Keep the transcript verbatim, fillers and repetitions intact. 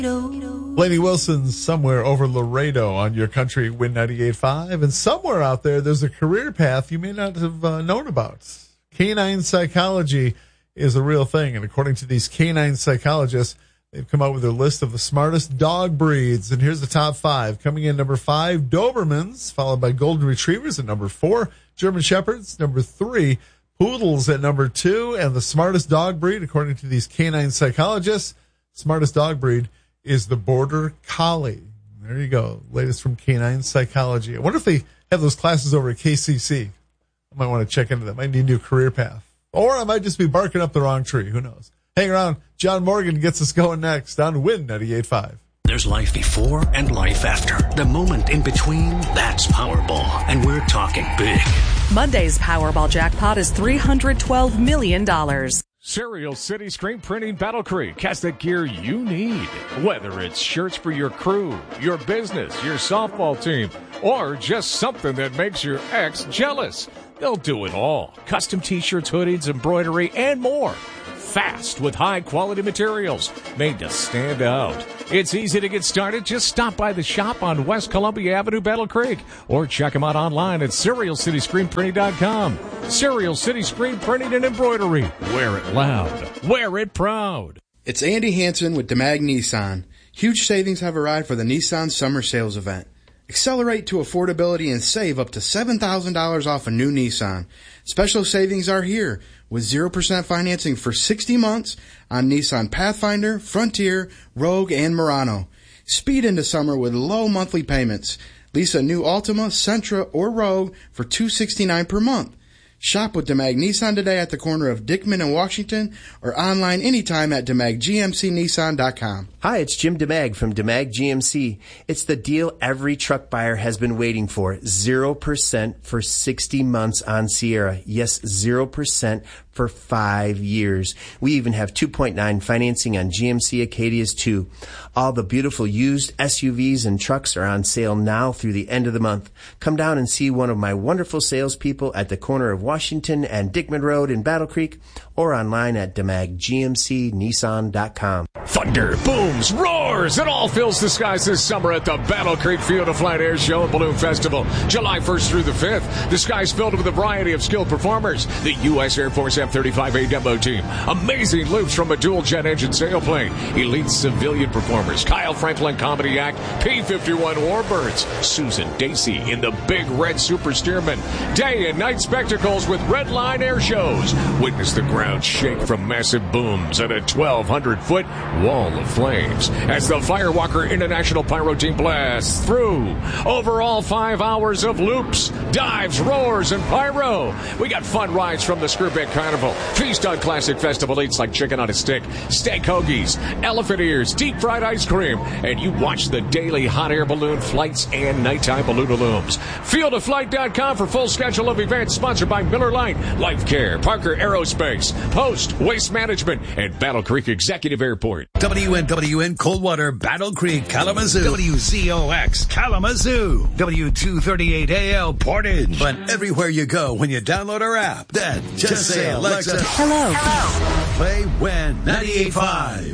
Lainey Wilson's Somewhere Over Laredo on your country Win ninety-eight point five. And somewhere out there, there's a career path you may not have uh, known about. Canine psychology is a real thing. And according to these canine psychologists, they've come out with their list of the smartest dog breeds. And here's the top five. Coming in number five, Dobermans, followed by Golden Retrievers at number four, German Shepherds, number three, Poodles at number two. And the smartest dog breed, according to these canine psychologists, smartest dog breed is the Border Collie. There you go. Latest from Canine Psychology. I wonder if they have those classes over at K C C. I might want to check into that. Might need a new career path. Or I might just be barking up the wrong tree. Who knows? Hang around. John Morgan gets us going next on Win ninety-eight point five. There's life before and life after. The moment in between, that's Powerball. And we're talking big. Monday's Powerball jackpot is three hundred twelve million dollars. Serial City Screen Printing Battle Creek has the gear you need. Whether it's shirts for your crew, your business, your softball team, or just something that makes your ex jealous. They'll do it all. Custom t-shirts, hoodies, embroidery, and more. Fast with high-quality materials made to stand out. It's easy to get started. Just stop by the shop on West Columbia Avenue, Battle Creek, or check them out online at serial city screen printing dot com. Serial City Screen Printing and Embroidery. Wear it loud. Wear it proud. It's Andy Hansen with DeMag Nissan. Huge savings have arrived for the Nissan Summer Sales Event. Accelerate to affordability and save up to seven thousand dollars off a new Nissan. Special savings are here with zero percent financing for sixty months on Nissan Pathfinder, Frontier, Rogue, and Murano. Speed into summer with low monthly payments. Lease a new Altima, Sentra, or Rogue for two hundred sixty-nine dollars per month. Shop with DeMag Nissan today at the corner of Dickman and Washington or online anytime at demag g m c nissan dot com. Hi, it's Jim DeMag from DeMag G M C. It's the deal every truck buyer has been waiting for. zero percent for sixty months on Sierra. Yes, zero percent for five years. We even have two point nine financing on G M C Acadias too. All the beautiful used S U Vs and trucks are on sale now through the end of the month. Come down and see one of my wonderful salespeople at the corner of Washington and Dickman Road in Battle Creek or online at demag g m c nissan dot com. Thunder, booms, roars, it all fills the skies this summer at the Battle Creek Field of Flight Air Show and Balloon Festival, July first through the fifth. The sky's filled with a variety of skilled performers. The U S Air Force F thirty-five A demo team, amazing loops from a dual jet engine sailplane, elite civilian performers, Kyle Franklin Comedy Act, P fifty-one Warbirds, Susan Dacey in the Big Red Super Steerman, day and night spectacles with Red Line air shows. Witness the ground shake from massive booms and a twelve hundred foot wall of flames as the Firewalker International Pyro Team blasts through over all five hours of loops, dives, roars, and pyro. We got fun rides from the Skirbeck Carnival, feast on classic festival eats like chicken on a stick, steak hoagies, elephant ears, deep fried ice cream, and you watch the daily hot air balloon flights and nighttime balloonalooms. field of flight dot com for full schedule of events sponsored by Miller Lite, Life Care, Parker Aerospace, Post, Waste Management, and Battle Creek Executive Airport. W N W N Coldwater, Battle Creek, Kalamazoo. W Z O X, Kalamazoo. W two thirty-eight A L, Portage. But everywhere you go when you download our app, then just, just say, Alexa, hello. Hello. Play Win ninety-eight point five.